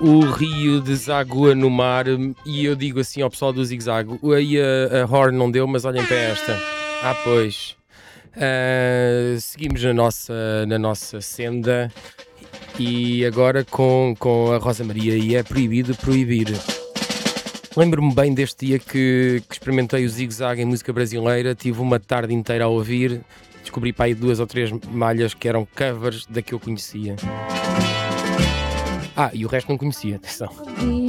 o rio desagua no mar e eu digo assim ao pessoal do zigue-zague, aí a Horn não deu, mas olhem para esta. Ah, pois. Seguimos na nossa senda e agora com a Rosa Maria e é proibido proibir. Lembro-me bem deste dia que experimentei o zigue-zague em música brasileira, tive uma tarde inteira a ouvir, descobri para aí 2 ou 3 malhas que eram covers da que eu conhecia. E o resto não conhecia, atenção.